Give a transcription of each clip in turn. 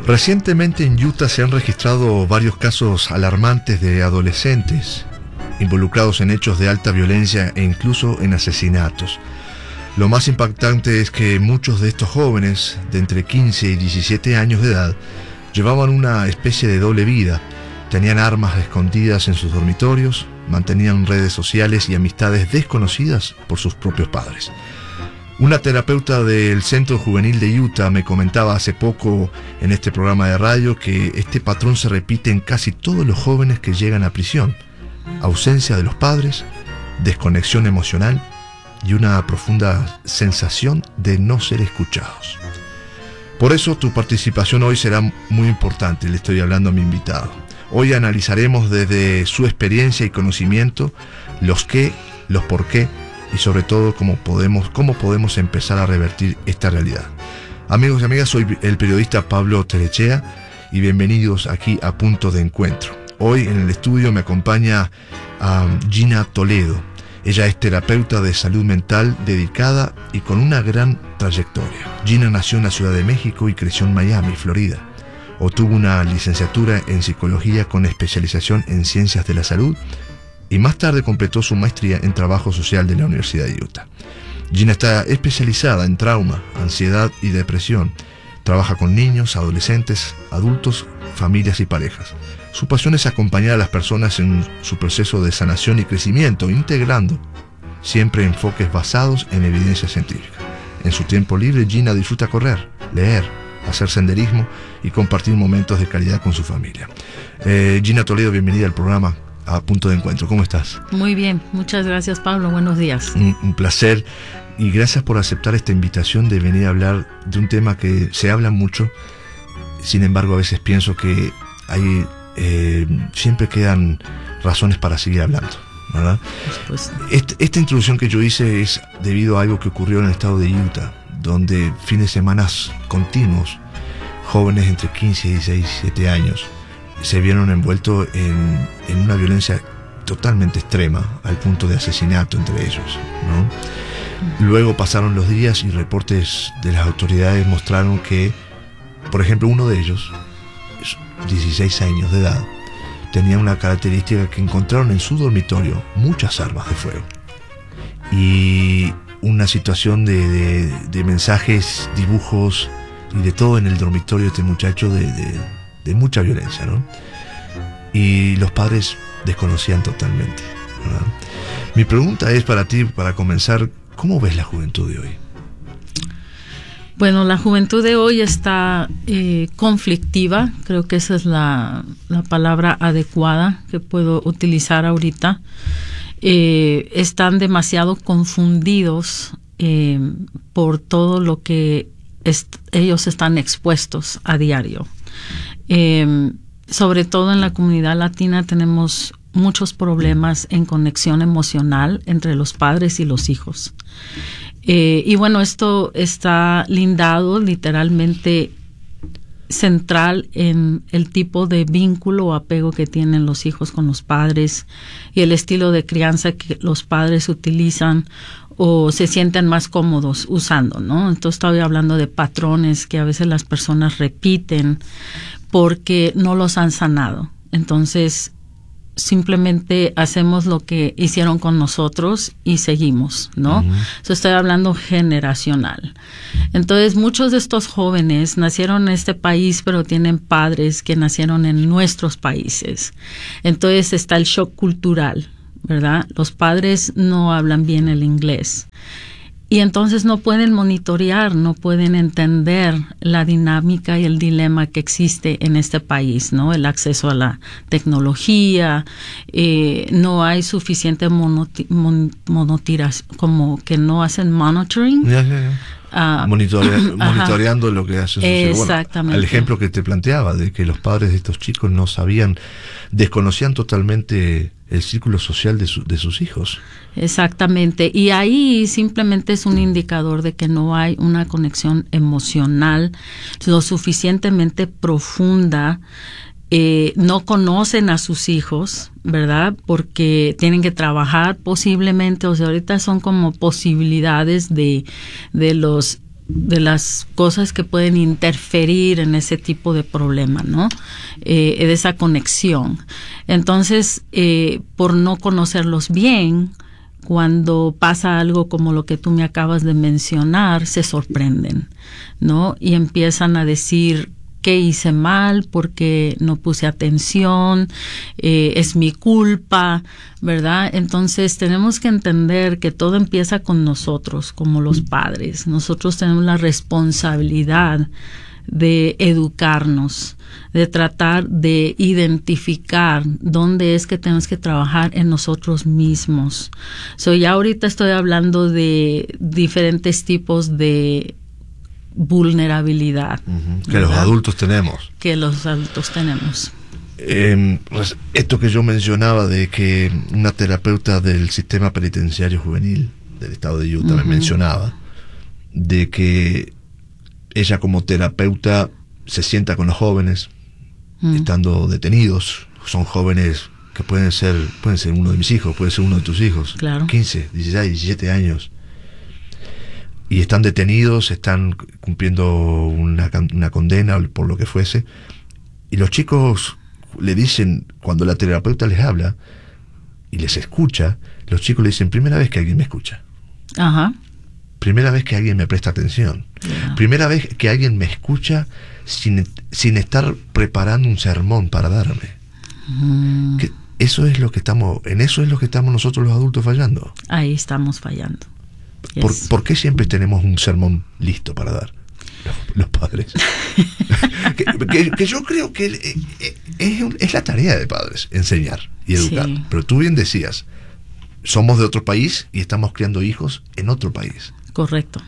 Recientemente en Utah se han registrado varios casos alarmantes de adolescentes involucrados en hechos de alta violencia e incluso en asesinatos. Lo más impactante es que muchos de estos jóvenes de entre 15 y 17 años de edad llevaban una especie de doble vida. Tenían armas escondidas en sus dormitorios, mantenían redes sociales y amistades desconocidas por sus propios padres. Una terapeuta del Centro Juvenil de Utah me comentaba hace poco en este programa de radio que este patrón se repite en casi todos los jóvenes que llegan a prisión. Ausencia de los padres, desconexión emocional y una profunda sensación de no ser escuchados. Por eso tu participación hoy será muy importante, le estoy hablando a mi invitado. Hoy analizaremos desde su experiencia y conocimiento los qué, los por qué, y sobre todo cómo podemos empezar a revertir esta realidad. Amigos y amigas, soy el periodista Pablo Telechea y bienvenidos aquí a Punto de Encuentro. Hoy en el estudio me acompaña Gina Toledo. Ella es terapeuta de salud mental dedicada y con una gran trayectoria. Gina nació en la Ciudad de México y creció en Miami, Florida. Obtuvo una licenciatura en psicología con especialización en ciencias de la salud y más tarde completó su maestría en trabajo social de la Universidad de Utah. Gina está especializada en trauma, ansiedad y depresión. Trabaja con niños, adolescentes, adultos, familias y parejas. Su pasión es acompañar a las personas en su proceso de sanación y crecimiento, integrando siempre enfoques basados en evidencia científica. En su tiempo libre, Gina disfruta correr, leer, hacer senderismo y compartir momentos de calidad con su familia. Gina Toledo, bienvenida al programa A Punto de Encuentro. ¿Cómo estás? Muy bien, muchas gracias, Pablo. Buenos días. Un placer y gracias por aceptar esta invitación de venir a hablar de un tema que se habla mucho. Sin embargo, a veces pienso que hay siempre quedan razones para seguir hablando, ¿verdad? Pues, Esta introducción que yo hice es debido a algo que ocurrió en el estado de Utah, donde fines de semana continuos, jóvenes entre 15 y 16, 17 años, se vieron envueltos en una violencia totalmente extrema, al punto de asesinato entre ellos, ¿no? Luego pasaron los días y reportes de las autoridades mostraron que, por ejemplo, uno de ellos, 16 años de edad, tenía una característica que encontraron en su dormitorio muchas armas de fuego y una situación de mensajes, dibujos y de todo en el dormitorio de este muchacho de mucha violencia, ¿no? Y los padres desconocían totalmente, ¿verdad? Mi pregunta es para ti, para comenzar, ¿cómo ves la juventud de hoy? Bueno, la juventud de hoy está conflictiva, creo que esa es la palabra adecuada que puedo utilizar ahorita. Están demasiado confundidos por todo lo que ellos están expuestos a diario. Sobre todo en la comunidad latina tenemos muchos problemas en conexión emocional entre los padres y los hijos. Y bueno, esto está lindado literalmente central en el tipo de vínculo o apego que tienen los hijos con los padres y el estilo de crianza que los padres utilizan o se sienten más cómodos usando, ¿no? Entonces estoy hablando de patrones que a veces las personas repiten porque no los han sanado. Entonces simplemente hacemos lo que hicieron con nosotros y seguimos, ¿no? So, estoy hablando generacional. Entonces, muchos de estos jóvenes nacieron en este país, pero tienen padres que nacieron en nuestros países. Entonces, está el shock cultural, ¿verdad? Los padres no hablan bien el inglés. Y entonces no pueden monitorear, no pueden entender la dinámica y el dilema que existe en este país, ¿no? El acceso a la tecnología, no hay suficiente como que no hacen monitoring. Monitoreando lo que hace su hijo. Exactamente. Bueno, el ejemplo que te planteaba de que los padres de estos chicos no sabían, desconocían totalmente el círculo social de sus hijos. Exactamente, y ahí simplemente es un indicador de que no hay una conexión emocional lo suficientemente profunda. No conocen a sus hijos, ¿verdad? Porque tienen que trabajar posiblemente, o sea, ahorita son como posibilidades de los las cosas que pueden interferir en ese tipo de problema, ¿no? De esa conexión. Entonces, por no conocerlos bien, cuando pasa algo como lo que tú me acabas de mencionar, se sorprenden, ¿no? Y empiezan a decir, ¿qué hice mal? ¿Por qué no puse atención? ¿Es mi culpa? ¿Verdad? Entonces tenemos que entender que todo empieza con nosotros, como los padres. Nosotros tenemos la responsabilidad de educarnos, de tratar de identificar dónde es que tenemos que trabajar en nosotros mismos. Ya ahorita estoy hablando de diferentes tipos de vulnerabilidad. Que los adultos tenemos. Que los adultos tenemos. Esto que yo mencionaba de que una terapeuta del sistema penitenciario juvenil del estado de Utah me mencionaba de que ella como terapeuta se sienta con los jóvenes estando detenidos. Son jóvenes que pueden ser uno de mis hijos, puede ser uno de tus hijos, claro. 15, 16, 17 años, y están detenidos, están cumpliendo una condena por lo que fuese, y los chicos le dicen, cuando la terapeuta les habla y les escucha, los chicos le dicen, primera vez que alguien me escucha. Ajá. Primera vez que alguien me presta atención. Yeah. Primera vez que alguien me escucha sin estar preparando un sermón para darme. Que en eso es lo que estamos nosotros los adultos fallando. Ahí estamos fallando. ¿Por qué siempre tenemos un sermón listo para dar? Los padres. que yo creo que es la tarea de padres, enseñar y educar. Sí. Pero tú bien decías, somos de otro país y estamos criando hijos en otro país. Correcto.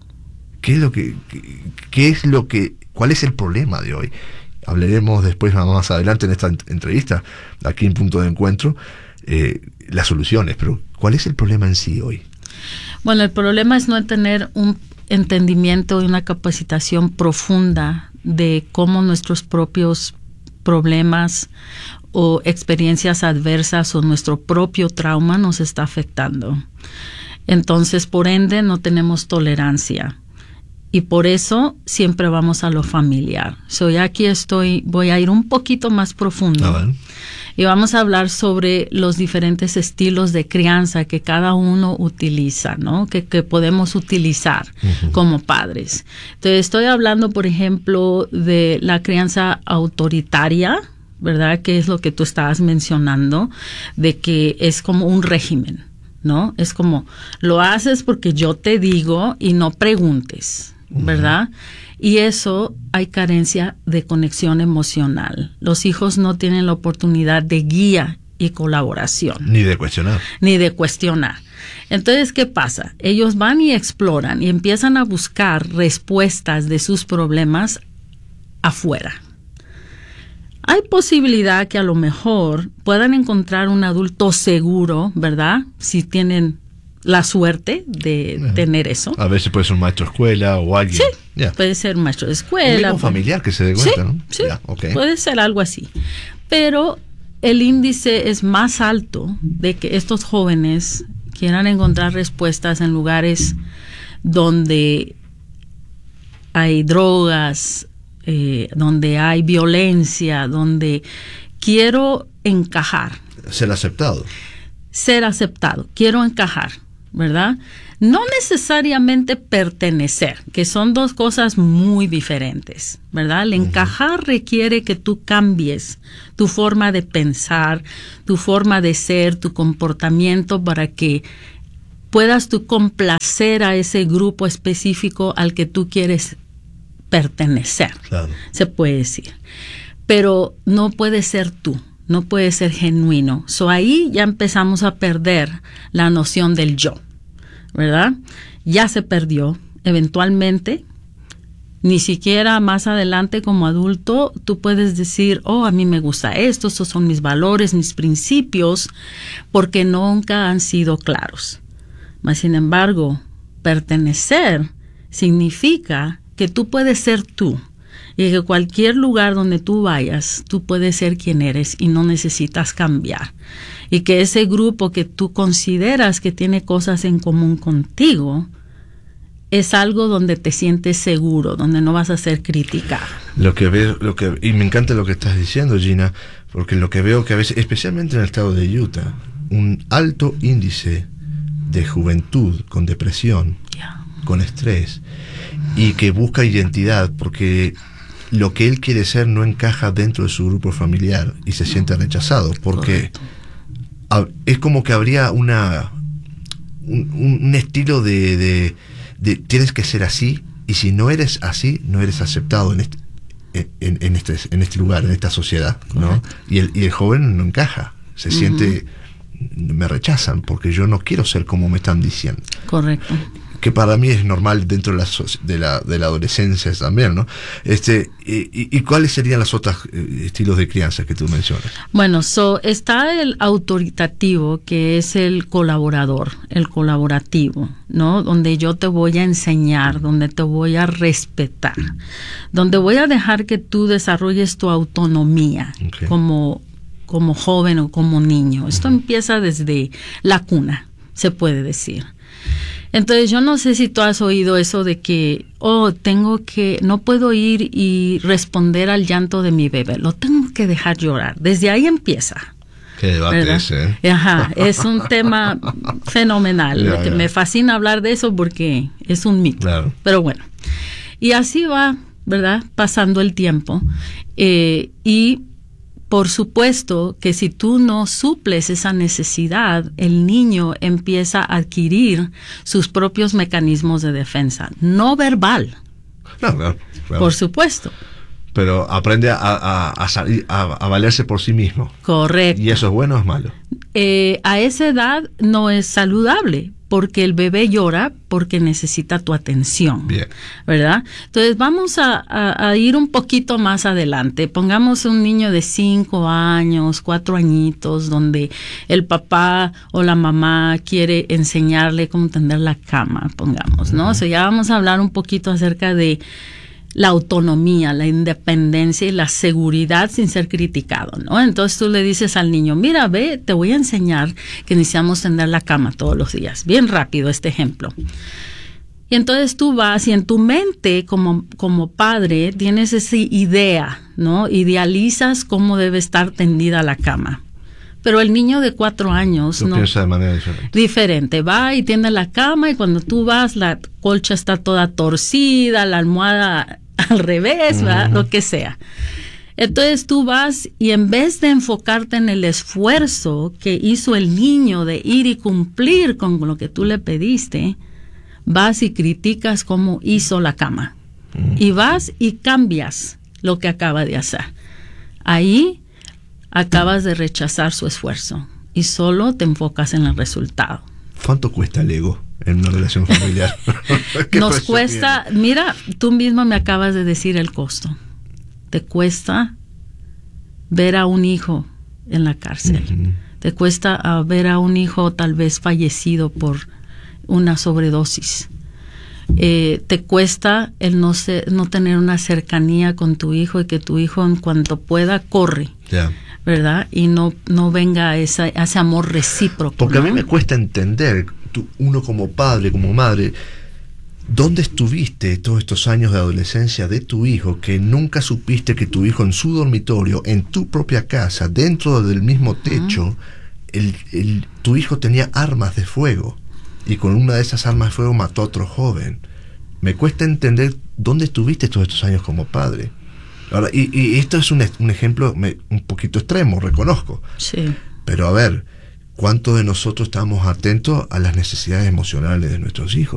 ¿Cuál es el problema de hoy? Hablaremos después, más adelante en esta entrevista, aquí en Punto de Encuentro, las soluciones, pero ¿cuál es el problema en sí hoy? Bueno, el problema es no tener un entendimiento y una capacitación profunda de cómo nuestros propios problemas o experiencias adversas o nuestro propio trauma nos está afectando. Entonces, por ende, no tenemos tolerancia. Y por eso siempre vamos a lo familiar. Ya aquí voy a ir un poquito más profundo. Y vamos a hablar sobre los diferentes estilos de crianza que cada uno utiliza, ¿no? Que podemos utilizar como padres. Entonces, estoy hablando, por ejemplo, de la crianza autoritaria, ¿verdad? Que es lo que tú estabas mencionando, de que es como un régimen, ¿no? Es como, lo haces porque yo te digo y no preguntes, ¿verdad? Y eso hay carencia de conexión emocional. Los hijos no tienen la oportunidad de guía y colaboración. Ni de cuestionar. Entonces, ¿qué pasa? Ellos van y exploran y empiezan a buscar respuestas de sus problemas afuera. Hay posibilidad que a lo mejor puedan encontrar un adulto seguro, ¿verdad? Si tienen la suerte de tener eso. A veces puede ser un maestro de escuela o alguien. Sí, puede ser un maestro de escuela. Un familiar que se dé cuenta, ¿no? Sí, puede ser algo así. Pero el índice es más alto de que estos jóvenes quieran encontrar respuestas en lugares donde hay drogas, donde hay violencia, donde quiero encajar. Ser aceptado, quiero encajar, ¿verdad? No necesariamente pertenecer, que son dos cosas muy diferentes, ¿verdad? El encajar requiere que tú cambies tu forma de pensar, tu forma de ser, tu comportamiento para que puedas tú complacer a ese grupo específico al que tú quieres pertenecer, claro. Se puede decir. Pero no puede ser tú. No puede ser genuino. Ahí ya empezamos a perder la noción del yo, ¿verdad? Ya se perdió. Eventualmente, ni siquiera más adelante como adulto, tú puedes decir, a mí me gusta esto, estos son mis valores, mis principios, porque nunca han sido claros. Mas, sin embargo, pertenecer significa que tú puedes ser tú. Y que cualquier lugar donde tú vayas, tú puedes ser quien eres y no necesitas cambiar. Y que ese grupo que tú consideras que tiene cosas en común contigo, es algo donde te sientes seguro, donde no vas a ser criticado. Y me encanta lo que estás diciendo, Gina, porque lo que veo que a veces, especialmente en el estado de Utah, un alto índice de juventud con depresión, con estrés, y que busca identidad porque lo que él quiere ser no encaja dentro de su grupo familiar y se siente rechazado, porque es como que habría un estilo de tienes que ser así, y si no eres así, no eres aceptado en este lugar, en esta sociedad, ¿no? Y el joven no encaja, se siente, me rechazan porque yo no quiero ser como me están diciendo. Correcto. Que para mí es normal dentro de la adolescencia también, ¿no? ¿Y cuáles serían los otros estilos de crianza que tú mencionas? Bueno, está el autoritativo, que es el colaborador, el colaborativo, ¿no? Donde yo te voy a enseñar, donde te voy a respetar, donde voy a dejar que tú desarrolles tu autonomía como joven o como niño. Esto empieza desde la cuna, se puede decir. Entonces, yo no sé si tú has oído eso de que, no puedo ir y responder al llanto de mi bebé, lo tengo que dejar llorar. Desde ahí empieza. Qué debate ese, ¿eh? Ajá, es un tema fenomenal. Que me fascina hablar de eso porque es un mito. Claro. Pero bueno, y así va, ¿verdad? Pasando el tiempo. Y por supuesto que si tú no suples esa necesidad, el niño empieza a adquirir sus propios mecanismos de defensa, no verbal. Claro. Por supuesto. Pero aprende a valerse por sí mismo. Correcto. ¿Y eso es bueno o es malo? A esa edad no es saludable, porque el bebé llora porque necesita tu atención. Bien. ¿Verdad? Entonces vamos a ir un poquito más adelante. Pongamos un niño de 5 años, 4 añitos, donde el papá o la mamá quiere enseñarle cómo tender la cama, pongamos, ¿no? O sea, ya vamos a hablar un poquito acerca de la autonomía, la independencia y la seguridad sin ser criticado, ¿no? Entonces tú le dices al niño, mira, ve, te voy a enseñar que necesitamos tender la cama todos los días. Bien rápido este ejemplo. Y entonces tú vas y en tu mente como padre tienes esa idea, ¿no? Idealizas cómo debe estar tendida la cama. Pero el niño de 4 años no piensa de manera diferente. Va y tiende la cama y cuando tú vas la colcha está toda torcida, la almohada al revés, ¿verdad? Lo que sea. Entonces tú vas y en vez de enfocarte en el esfuerzo que hizo el niño de ir y cumplir con lo que tú le pediste, vas y criticas cómo hizo la cama. Y vas y cambias lo que acaba de hacer. Ahí acabas de rechazar su esfuerzo y solo te enfocas en el resultado. ¿Cuánto cuesta el ego en una relación familiar? Nos cuesta, mira, tú mismo me acabas de decir el costo. Te cuesta ver a un hijo en la cárcel. Te cuesta ver a un hijo tal vez fallecido por una sobredosis. Te cuesta el no tener una cercanía con tu hijo y que tu hijo en cuanto pueda corre. ¿Verdad? Y no venga ese amor recíproco. Porque a mí me cuesta entender, uno como padre, como madre, ¿dónde estuviste todos estos años de adolescencia de tu hijo que nunca supiste que tu hijo en su dormitorio, en tu propia casa, dentro del mismo techo, tu hijo tenía armas de fuego y con una de esas armas de fuego mató a otro joven? Me cuesta entender dónde estuviste todos estos años como padre. Ahora, y esto es un ejemplo un poquito extremo, reconozco. Sí. Pero a ver, ¿cuántos de nosotros estamos atentos a las necesidades emocionales de nuestros hijos?